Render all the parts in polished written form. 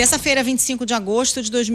Terça-feira, 25 de agosto de 2000.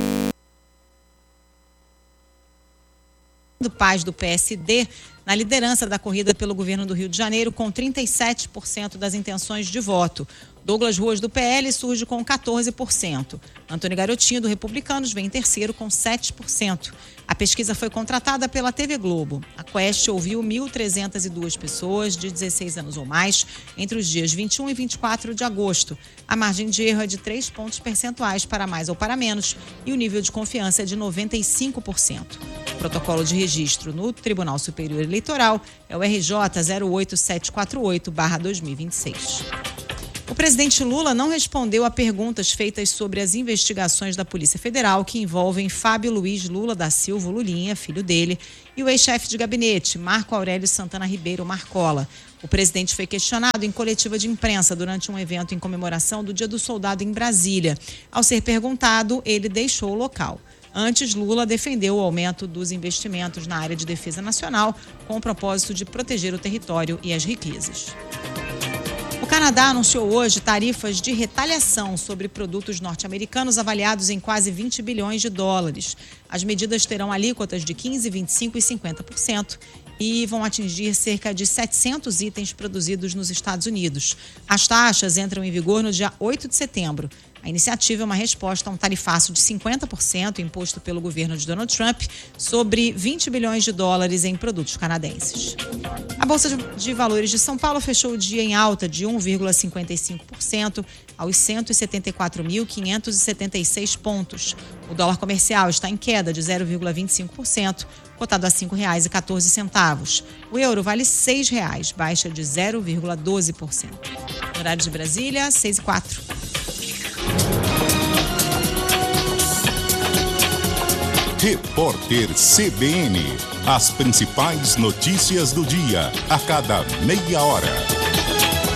Do Paz do PSD na liderança da corrida pelo governo do Rio de Janeiro com 37% das intenções de voto. Douglas Ruas do PL surge com 14%. Antônio Garotinho do Republicanos vem em terceiro com 7%. A pesquisa foi contratada pela TV Globo. A Quest ouviu 1.302 pessoas de 16 anos ou mais entre os dias 21 e 24 de agosto. A margem de erro é de 3 pontos percentuais para mais ou para menos e o nível de confiança é de 95%. O protocolo de registro no Tribunal Superior Eleitoral é o RJ 08748/2026. O presidente Lula não respondeu a perguntas feitas sobre as investigações da Polícia Federal que envolvem Fábio Luiz Lula da Silva Lulinha, filho dele, e o ex-chefe de gabinete, Marco Aurélio Santana Ribeiro Marcola. O presidente foi questionado em coletiva de imprensa durante um evento em comemoração do Dia do Soldado em Brasília. Ao ser perguntado, ele deixou o local. Antes, Lula defendeu o aumento dos investimentos na área de defesa nacional com o propósito de proteger o território e as riquezas. O Canadá anunciou hoje tarifas de retaliação sobre produtos norte-americanos avaliados em quase 20 bilhões de dólares. As medidas terão alíquotas de 15%, 25% e 50% e vão atingir cerca de 700 itens produzidos nos Estados Unidos. As taxas entram em vigor no dia 8 de setembro. A iniciativa é uma resposta a um tarifaço de 50% imposto pelo governo de Donald Trump sobre 20 bilhões de dólares em produtos canadenses. A Bolsa de Valores de São Paulo fechou o dia em alta de 1,55% aos 174.576 pontos. O dólar comercial está em queda de 0,25%, cotado a R$ 5,14. O euro vale R$ 6,00, baixa de 0,12%. No horário de Brasília, 6h04. Repórter CBN. As principais notícias do dia, a cada meia hora.